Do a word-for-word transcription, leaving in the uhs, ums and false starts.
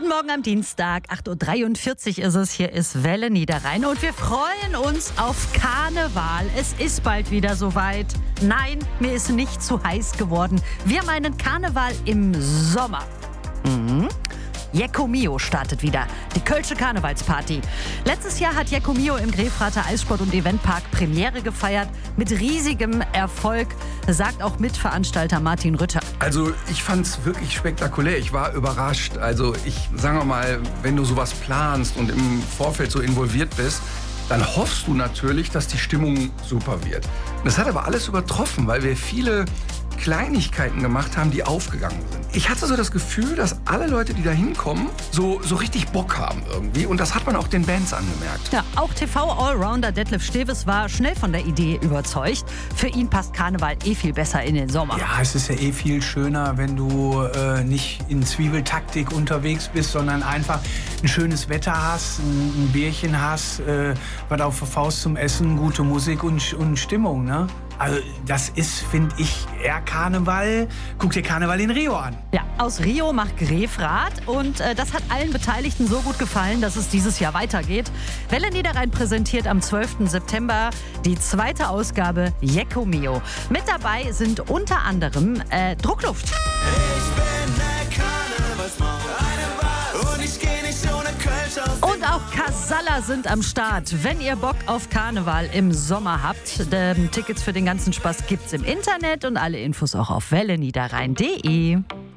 Guten Morgen am Dienstag, acht Uhr dreiundvierzig ist es. Hier ist Welle Niederrhein und wir freuen uns auf Karneval. Es ist bald wieder soweit. Nein, mir ist nicht zu heiß geworden. Wir meinen Karneval im Sommer. Mhm. Jecko Mio startet wieder. Die Kölsche Karnevalsparty. Letztes Jahr hat Jecko Mio im Grefrater Eissport- und Eventpark Premiere gefeiert. Mit riesigem Erfolg, sagt auch Mitveranstalter Martin Rütter. Also ich fand's wirklich spektakulär. Ich war überrascht. Also ich sage mal, wenn du sowas planst und im Vorfeld so involviert bist, dann hoffst du natürlich, dass die Stimmung super wird. Das hat aber alles übertroffen, weil wir viele Kleinigkeiten gemacht haben, die aufgegangen sind. Ich hatte so das Gefühl, dass alle Leute, die da hinkommen, so, so richtig Bock haben irgendwie. Und das hat man auch den Bands angemerkt. Ja, auch T V-Allrounder Detlef Steves war schnell von der Idee überzeugt. Für ihn passt Karneval eh viel besser in den Sommer. Ja, es ist ja eh viel schöner, wenn du äh, nicht in Zwiebeltaktik unterwegs bist, sondern einfach ein schönes Wetter hast, ein, ein Bierchen hast, äh, was auf der Faust zum Essen, gute Musik und, und Stimmung, ne? Also das ist, finde ich, eher Karneval. Guck dir Karneval in Rio an. Ja, aus Rio macht Grefrath und äh, das hat allen Beteiligten so gut gefallen, dass es dieses Jahr weitergeht. Welle Niederrhein präsentiert am zwölften September die zweite Ausgabe Jecko Mio. Mit dabei sind unter anderem äh, Druckluft. Ich bin der Karnevalsmaus, eine Wahl und ich geh nicht ohne Kölsch aus. Und auch Casalla sind am Start. Wenn ihr Bock auf Karneval im Sommer habt, ähm, Tickets für den ganzen Spaß gibt's im Internet und alle Infos auch auf welle niederrhein punkt de.